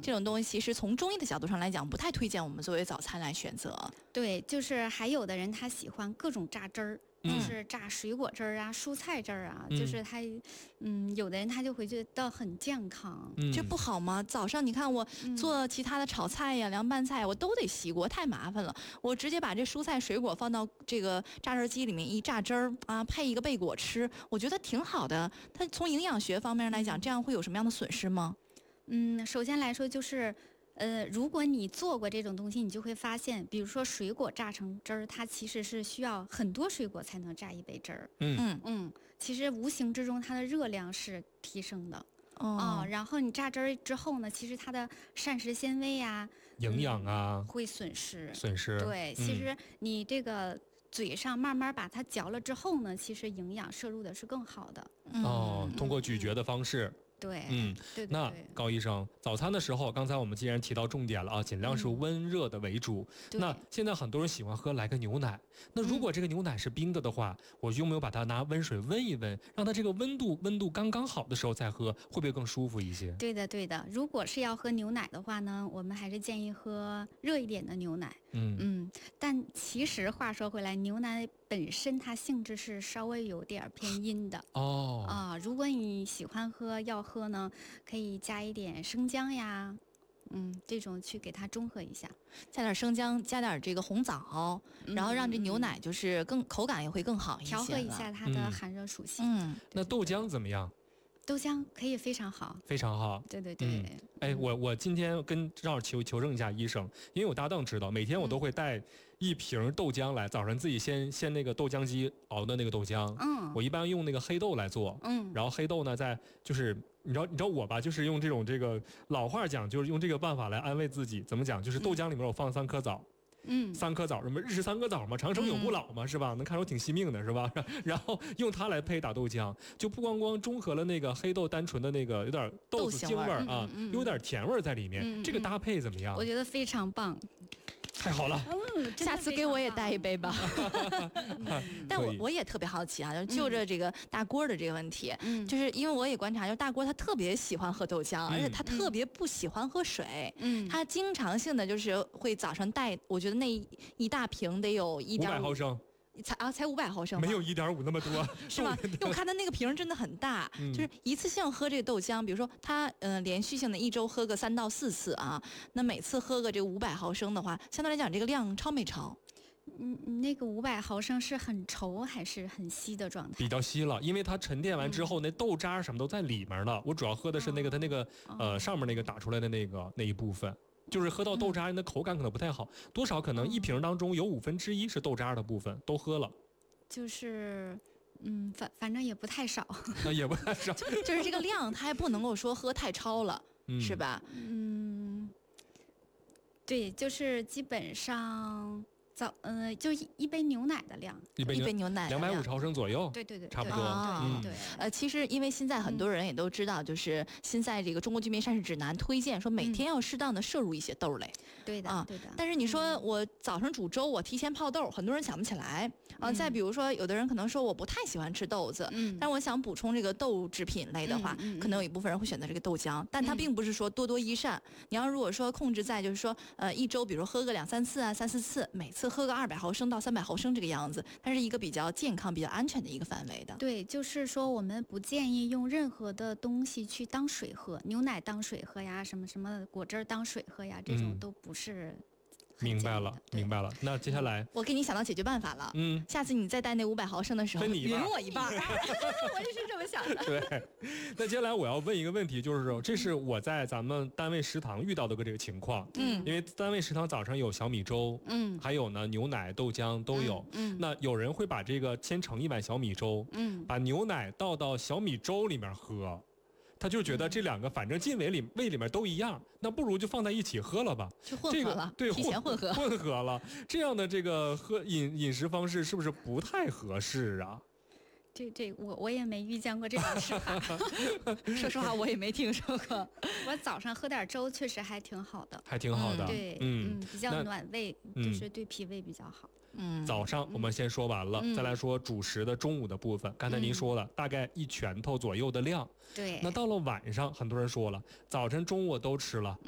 这种东西其实从中医的角度上来讲，不太推荐我们作为早餐来选择。 对，就是还有的人他喜欢各种榨汁儿。就是榨水果汁儿啊、蔬菜汁儿啊，就是他，有的人他就会觉得很健康， 这不好吗？早上你看我做其他的炒菜呀、凉拌菜，我都得洗锅，太麻烦了。我直接把这蔬菜水果放到这个榨汁机里面一榨汁儿啊，配一个贝果吃，我觉得挺好的。它从营养学方面来讲，这样会有什么样的损失吗？ 首先来说就是。如果你做过这种东西，你就会发现，比如说水果榨成汁儿，它其实是需要很多水果才能榨一杯汁儿。其实无形之中它的热量是提升的。然后你榨汁儿之后呢，其实它的膳食纤维啊、 营养啊会损失。 对， 其实你这个嘴上慢慢把它嚼了之后呢，其实营养摄入的是更好的。 通过咀嚼的方式。 对， 那高医生，早餐的时候，刚才我们既然提到重点了啊，尽量是温热的为主。那现在很多人喜欢喝来个牛奶，那如果这个牛奶是冰的话，我用没有把它拿温水温一温，让它这个温度刚刚好的时候再喝，会不会更舒服一些？ 对的。如果是要喝牛奶的话呢，我们还是建议喝热一点的牛奶。但其实话说回来，牛奶本身它性质是稍微有点偏阴的。如果你喜欢要喝呢，可以加一点生姜呀，这种去给它中和一下， 加点生姜，加点这个红枣，然后让这牛奶就是口感也会更好一些， 调和一下它的寒热属性。 那豆浆怎么样？ 豆浆可以非常好， 非常好。 对。 我今天跟正好求证一下医生，因为我搭档知道，每天我都会带一瓶豆浆来，早上自己先那个豆浆机熬的那个豆浆。我一般用那个黑豆来做。然后黑豆呢，就是你知道我吧，就是用这个老话讲，就是用这个办法来安慰自己。怎么讲？就是豆浆里面我放3颗枣。3颗枣，什么日食3颗枣嘛，长生永不老嘛，是吧？能看出挺惜命的，是吧？然后用它来配打豆浆，就不光中和了那个黑豆单纯的那个有点豆子精味儿啊，有点甜味儿在里面。这个搭配怎么样？ 我觉得非常棒。 太好了， 下次给我也带一杯吧。但我也特别好奇啊，就着这个大锅的这个问题，就是因为我也观察，就是大锅他特别喜欢喝豆浆，而且他特别不喜欢喝水，他经常性的就是会早上带，我觉得那一大瓶得有 500毫升。 才500毫升， 没有1.5那么多， 是吗？因为我看他那个瓶真的很大，就是一次性喝这个豆浆，比如说他连续性的一周喝个3到4次啊，那每次喝个这个500毫升的话，相对来讲这个量超没超？ 那个500毫升是很稠还是很稀的状态？ 比较稀了，因为它沉淀完之后，那豆渣什么都在里面了。我主要喝的是那个它那个上面那个打出来的那一部分。就是喝到豆渣，那口感可能不太好，多少可能一瓶当中有1/5是豆渣的部分，都喝了。 就是，反正也不太少。 也不太少。 就是这个量，它还不能够说喝太超了，是吧？ 对，就是基本上。就一杯牛奶的量， 一杯牛奶 250毫升左右， 对， 差不多。 对。 其实因为现在很多人也都知道，就是现在这个中国居民膳食指南推荐说每天要适当的摄入一些豆类。 对的。 但是你说我早上煮粥，我提前泡豆，很多人想不起来啊。再比如说，有的人可能说我不太喜欢吃豆子，但我想补充这个豆制品类的话，可能有一部分人会选择这个豆浆，但它并不是说多益善。你要如果说控制在就是说一周，比如喝个2-3次啊，3-4次，每次喝个200毫升到300毫升这个样子，它是一个比较健康、比较安全的一个范围的。 对，就是说我们不建议用任何的东西去当水喝，牛奶当水喝呀，什么果汁当水喝呀，这种都不是。 明白了。那接下来我给你想到解决办法了。下次你再带那500毫升的时候， 分你匀我一半。我也是这么想的。 对。那接下来我要问一个问题，就是说，这是我在咱们单位食堂遇到的这个情况。因为单位食堂早上有小米粥，还有呢牛奶、豆浆都有。那有人会把这个先盛一碗小米粥，把牛奶倒到小米粥里面喝。他就觉得这两个反正进胃里面都一样，那不如就放在一起喝了吧， 就混合了， 对， 提前混合了，这样的这个饮食方式是不是不太合适啊？ 我也没遇见过这种吃法。 说实话，我也没听说过。 我早上喝点粥，确实还挺好的， 对， 比较暖胃，就是对脾胃比较好。 早上我们先说完了，再来说主食的中午的部分。刚才您说了，大概1拳头左右的量。 对。 那到了晚上，很多人说了，早晨、中午都吃了。